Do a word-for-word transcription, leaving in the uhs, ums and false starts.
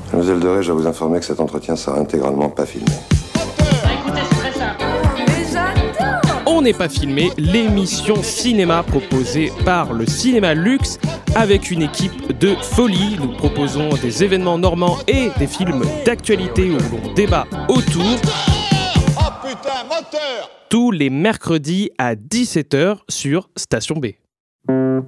Mademoiselle Doré, je dois vous informer que cet entretien sera intégralement pas filmé. On n'est pas filmé, l'émission cinéma proposée par le Cinéma Luxe avec une équipe de folie. Nous proposons des événements normands et des films d'actualité où l'on débat autour. Oh putain, moteur! Tous les mercredis à dix-sept heures sur Station B.